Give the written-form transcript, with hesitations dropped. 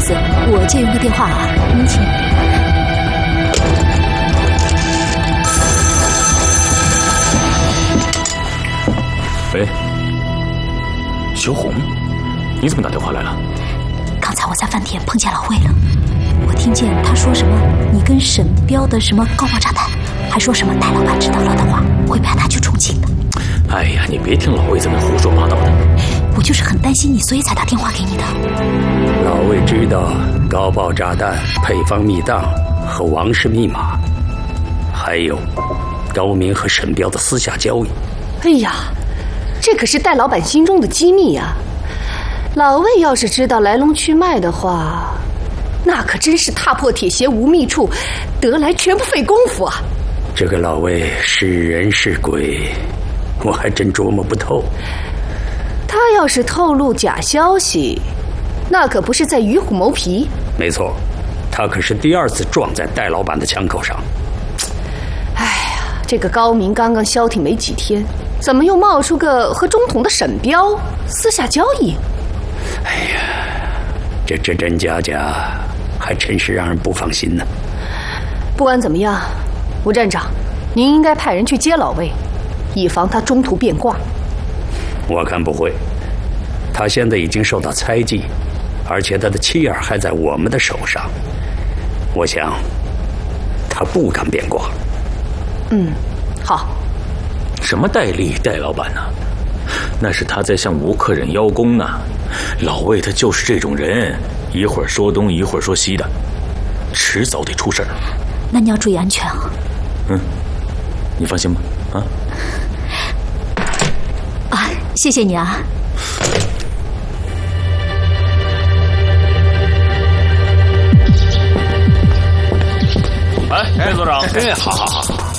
思，我借用个电话啊，您请。 喂，小红，你怎么打电话来了？ 刚才我在饭店碰见老魏了，我听见他说什么你跟沈彪的什么高爆炸弹，还说什么戴老板知道了的话会派他去重庆的。 哎呀，你别听老魏在那胡说八道的。 我就是很担心你，所以才打电话给你的。 老魏知道高爆炸弹配方密档和王氏密码，还有高明和沈彪的私下交易。 哎呀，这可是戴老板心中的机密呀！老魏要是知道来龙去脉的话，那可真是踏破铁鞋无觅处，得来全不费工夫啊！ 这个老魏是人是鬼，我还真琢磨不透。 他要是透露假消息，那可不是在与虎谋皮。 没错，他可是第二次撞在戴老板的枪口上。 哎呀，这个高明刚刚消停没几天，怎么又冒出个和中统的沈彪私下交易？ 哎呀，这真真假假，还真是让人不放心呢。 不管怎么样，吴站长，您应该派人去接老魏，以防他中途变卦。 我看不会，他现在已经受到猜忌，而且他的妻儿还在我们的手上，我想他不敢变卦。 好。 什么戴笠戴老板呢？那是他在向吴克忍邀功呢。老魏他就是这种人，一会儿说东一会儿说西的，迟早得出事儿。 那你要注意安全啊。 你放心吧。 谢谢你啊。 哎，所长， 好。